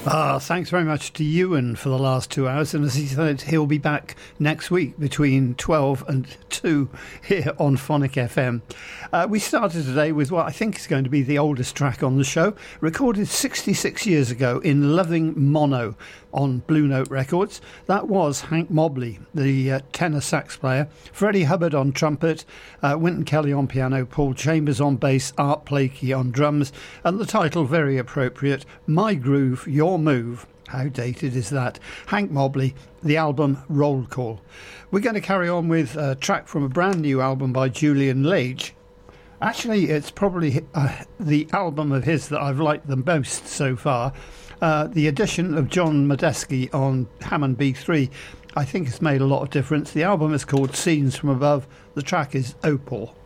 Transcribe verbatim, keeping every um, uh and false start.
Uh, thanks very much to Ewan for the last two hours. And as he said, he'll be back next week between twelve and two here on Phonic F M. Uh, we started today with what I think is going to be the oldest track on the show, recorded sixty-six years ago in loving mono on Blue Note Records. That was Hank Mobley, the uh, tenor sax player, Freddie Hubbard on trumpet, uh, Wynton Kelly on piano, Paul Chambers on bass, Art Blakey on drums, and the title, very appropriate, My Groove, Your Move. How dated is that? Hank Mobley, the album Roll Call. We're going to carry on with a track from a brand new album by Julian Lage. Actually, it's probably uh, the album of his that I've liked the most so far. Uh, the addition of John Medeski on Hammond B three, I think, has made a lot of difference. The album is called Scenes from Above. The track is Opal.